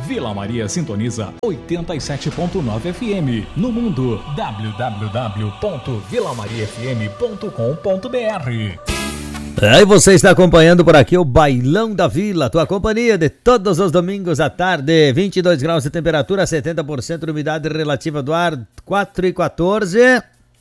Vila Maria sintoniza 87.9 FM. No mundo, www.vilamariafm.com.br. Aí você está acompanhando por aqui o Bailão da Vila, tua companhia de todos os domingos à tarde, 22 graus de temperatura, 70% de umidade relativa do ar, 4h14.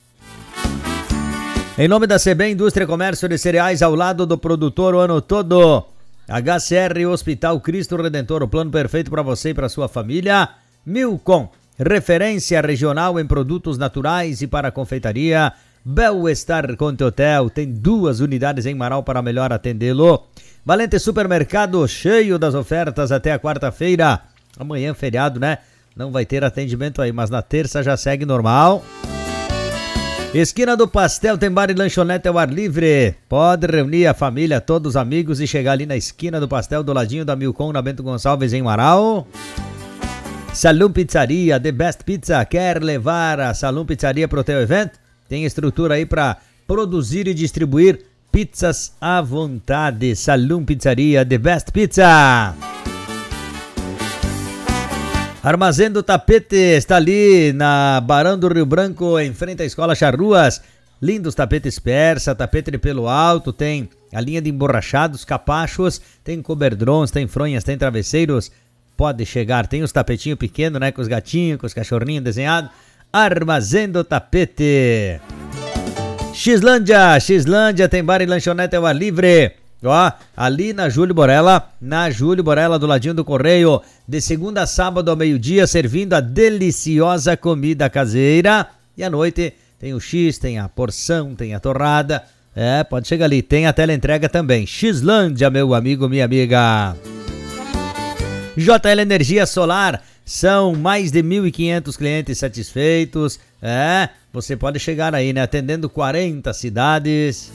Em nome da CB Indústria e Comércio de Cereais, ao lado do produtor o ano todo. HCR Hospital Cristo Redentor, o plano perfeito para você e para sua família. Milcom, referência regional em produtos naturais e para confeitaria. Bel-Estar Conte Hotel, tem 2 unidades em Marau para melhor atendê-lo. Valente Supermercado, cheio das ofertas até a quarta-feira. Amanhã feriado, né? Não vai ter atendimento aí, mas na terça já segue normal. Esquina do Pastel tem bar e lanchonete ao ar livre. Pode reunir a família, todos os amigos e chegar ali na Esquina do Pastel, do ladinho da Milcom, na Bento Gonçalves, em Marau. Salão Pizzaria, The Best Pizza. Quer levar a Salão Pizzaria para o teu evento? Tem estrutura aí para produzir e distribuir pizzas à vontade. Salão Pizzaria, The Best Pizza. Armazém do Tapete está ali na Barão do Rio Branco, em frente à Escola Charruas. Lindos tapetes persa, tapete de pelo alto, tem a linha de emborrachados, capachos, tem coberdrons, tem fronhas, tem travesseiros. Pode chegar, tem os tapetinhos pequenos, né, com os gatinhos, com os cachorrinhos desenhados. Armazém do Tapete. Xlândia tem bar e lanchonete ao ar livre. Ó, ali na Júlio Borella, do ladinho do Correio, de segunda a sábado ao meio-dia, servindo a deliciosa comida caseira. E à noite tem o X, tem a porção, tem a torrada. Pode chegar ali, tem a teleentrega também. Xlândia, meu amigo, minha amiga. JL Energia Solar, são mais de 1.500 clientes satisfeitos. Você pode chegar aí, né, atendendo 40 cidades.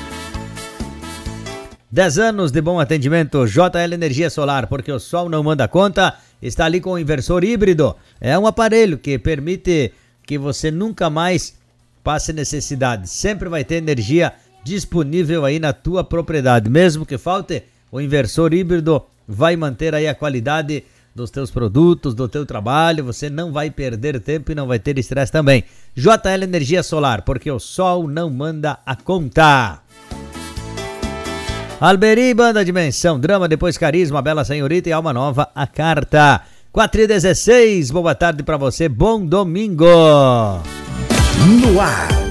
10 anos de bom atendimento, JL Energia Solar, porque o sol não manda conta, está ali com o inversor híbrido. É um aparelho que permite que você nunca mais passe necessidade. Sempre vai ter energia disponível aí na tua propriedade. Mesmo que falte, o inversor híbrido vai manter aí a qualidade dos teus produtos, do teu trabalho. Você não vai perder tempo e não vai ter estresse também. JL Energia Solar, porque o sol não manda a conta. Alberi, Banda Dimensão, Drama, depois Carisma, Bela Senhorita e Alma Nova, a Carta. 4h16, boa tarde pra você, bom domingo. No ar,